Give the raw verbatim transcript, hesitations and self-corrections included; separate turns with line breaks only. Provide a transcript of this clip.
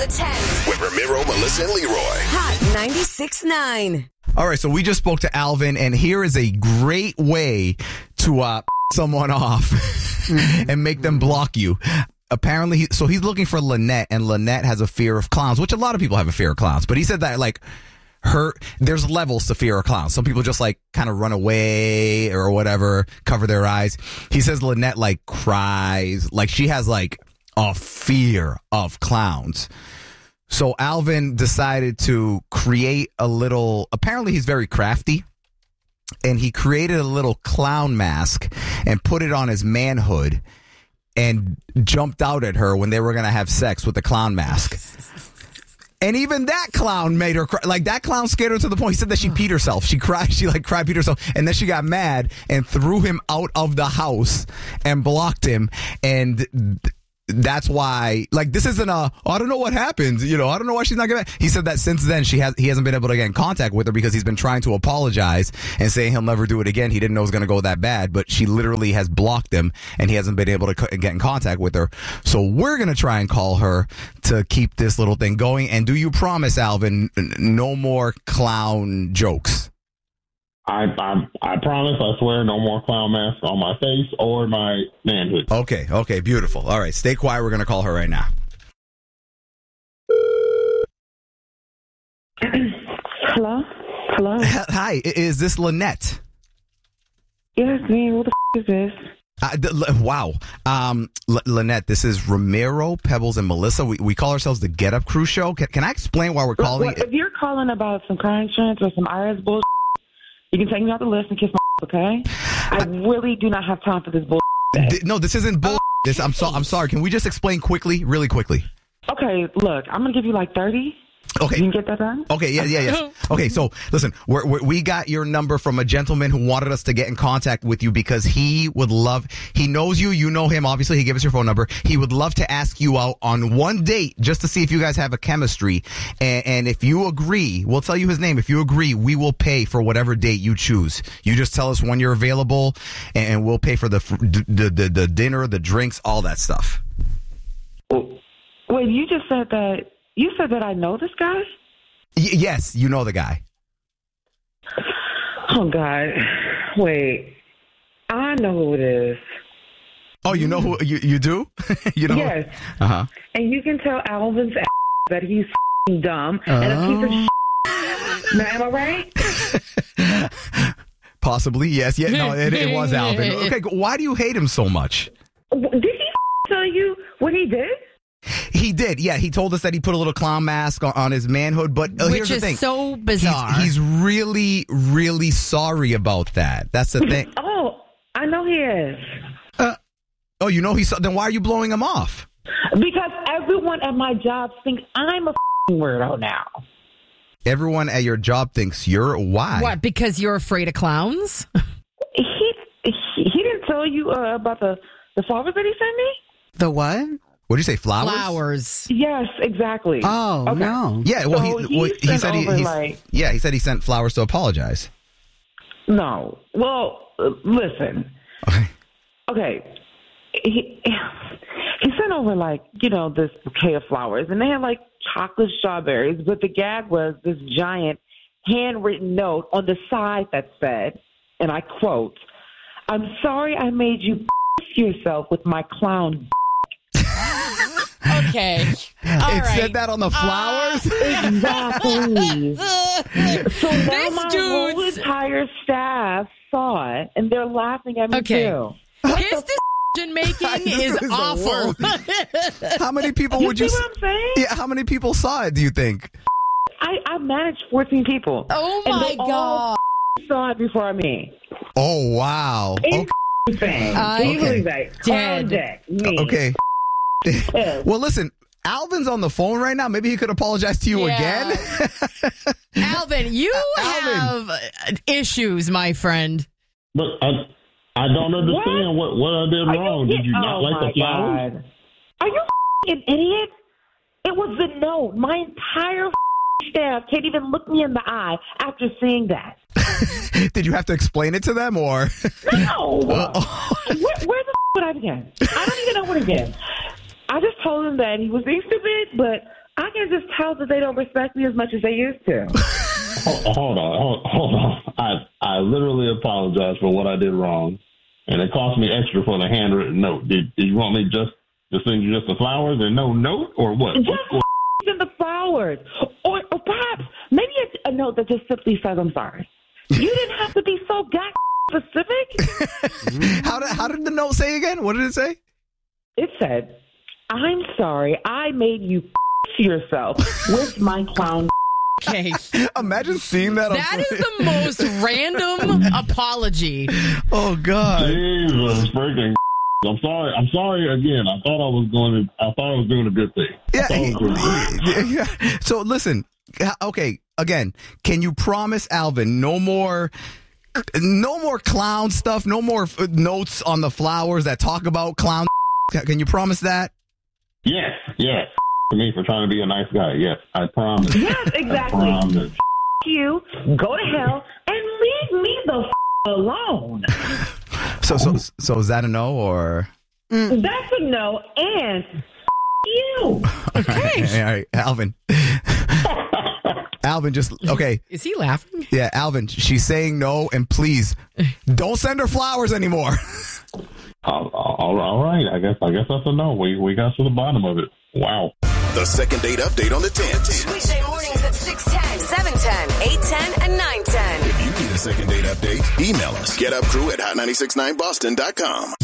the ten.
With Ramiro, Melissa, and Leroy.
Hot ninety-six point nine.
All right, so we just spoke to Alvin, and here is a great way to uh, someone off and make them block you. Apparently, he, so he's looking for Lynette, and Lynette has a fear of clowns, which a lot of people have a fear of clowns. But he said that, like, her, there's levels to fear of clowns. Some people just, like, kind of run away or whatever, cover their eyes. He says Lynette, like, cries. Like, she has, like, a fear of clowns. So Alvin decided to create a little, apparently he's very crafty, and he created a little clown mask and put it on his manhood and jumped out at her when they were going to have sex with the clown mask. And even that clown made her cry. Like, that clown scared her to the point. He said that she peed herself. She cried. She, like, cried, peed herself. And then she got mad and threw him out of the house and blocked him. And th- that's why, like, this isn't a, oh, I don't know what happened. You know, I don't know why she's not going to. He said that since then, she has, he hasn't been able to get in contact with her because he's been trying to apologize and saying he'll never do it again. He didn't know it was going to go that bad, but she literally has blocked him and he hasn't been able to co- get in contact with her. So we're going to try and call her to keep this little thing going. And do you promise, Alvin, n- no more clown jokes?
I, I I promise, I swear, no more clown mask on my face or my manhood.
Okay, okay, beautiful. All right, stay quiet. We're going to call her right now.
Hello? Hello?
Hi, is this Lynette?
Yes, me. Who the f*** is this?
Uh, th- wow. Um, L- Lynette, this is Ramiro, Pebbles, and Melissa. We, we call ourselves the Get Up Crew Show. Can, can I explain why we're calling
Well,
it?
if you're calling about some car insurance or some I R S bullshit, you can take me off the list and kiss my okay? I really do not have time for this bullshit.
Th- no, this isn't bull. This, I'm, so, I'm sorry. Can we just explain quickly, really quickly?
Okay, look, I'm going to give you like thirty.
Okay.
You can get that done?
Okay, yeah, yeah, yeah. Okay, so listen, we're, we're, we got your number from a gentleman who wanted us to get in contact with you because he would love, he knows you, you know him, obviously, he gave us your phone number. He would love to ask you out on one date just to see if you guys have a chemistry. And, and if you agree, we'll tell you his name. If you agree, we will pay for whatever date you choose. You just tell us when you're available, and, and we'll pay for the, the, the, the dinner, the drinks, all that stuff.
Wait, you just said that. You said that I know this guy?
Y- yes, you know the guy.
Oh, God. Wait. I know who it is.
Oh, you know who you, you do? you know?
Yes.
Uh-huh.
And you can tell Alvin's ass that he's f***ing dumb oh. and a piece of shit. Now, am I right?
Possibly, yes. Yeah, no, it, it was Alvin. Okay, why do you hate him so much?
Did he f- tell you what he did?
He did, yeah. He told us that he put a little clown mask on, on his manhood, but uh,
Which
here's the
is
thing.
so bizarre.
He's, he's really, really sorry about that. That's the thing.
Oh, I know he is.
Uh, oh, you know he's... Then why are you blowing him off?
Because everyone at my job thinks I'm a f***ing weirdo now.
Everyone at your job thinks you're... Why?
What, because you're afraid of clowns?
He he, he didn't tell you uh, about the, the flowers that he sent me?
The what?
What did you say, flowers?
Flowers.
Yes, exactly.
Oh,
okay.
no.
Yeah, well,
so
he,
he,
well, he said he,
over,
he's,
like,
yeah, he said he sent flowers to apologize.
No. Well, uh, listen.
Okay.
Okay. He, he sent over, like, you know, this bouquet of flowers, and they had, like, chocolate strawberries, but the gag was this giant handwritten note on the side that said, and I quote, "I'm sorry I made you f*** yourself with my clown."
Okay. All
it
right.
said that on the flowers?
Uh, exactly. So now
This
my
dude's-
whole entire staff saw it, and they're laughing at me,
Okay.
too.
His decision making
This
is
is the
awful.
How many people
You
would
see
you...
what I'm saying?
Yeah, how many people saw it, do you think?
I, I managed fourteen people.
Oh,
and
my
they
God.
all saw it before me.
Oh, wow. Okay.
Thing.
I
Can you
okay.
believe that? Clown
Dead.
deck. Me.
Okay.
Yes.
Well, listen, Alvin's on the phone right now. Maybe he could apologize to you
Yeah.
again.
Alvin, you
Alvin.
have uh, issues, my friend.
But I, I don't understand what, what I did
Are
wrong.
you
Did you
kid-
not
oh
like
my
the flowers?
God. Are you an idiot? It was the note. My entire staff can't even look me in the eye after seeing that.
Did you have to explain it to them, or?
No. where, where the would I begin? I don't even know where to begin. I just told him that he was being stupid, but I can just tell that they don't respect me as much as they used to.
Hold, hold on, hold, hold on. I I literally apologize for what I did wrong, and it cost me extra for the handwritten note. Did, did you want me just to send you just the flowers and no note, or what?
Just in the flowers, or, or perhaps maybe a, a note that just simply says "I'm sorry." You didn't have to be so god specific.
How did how did the note say again? What did it say?
It said, "I'm sorry, I made you yourself with my clown."
Okay.
Imagine seeing that.
That
on
is the most random apology.
Oh God.
Jesus freaking! I'm sorry. I'm sorry again. I thought I was going to. I thought I was doing a good thing. I
Yeah,
thought I was doing a good thing.
yeah, yeah. So listen, okay, again, can you promise Alvin no more no more clown stuff, no more f- notes on the flowers that talk about clown? Can you promise that?
Yes, yes. To me for trying to be a nice guy. Yes, I promise.
Yes, exactly.
I promise.
You go to hell and leave me the f- alone.
So so so is that a no or?
That's a no, and f- you.
Okay. All right, Alvin. Alvin, just okay.
Is he laughing?
Yeah, Alvin. She's saying no, and please don't send her flowers anymore.
all, all, all right. I guess. I guess that's a no. We we got to the bottom of it. Wow.
The second date update on the tens.
Weekday mornings at six ten, seven ten, eight ten, and nine ten.
If you need a second date update, email us. Get up crew at hot nine six nine boston dot com.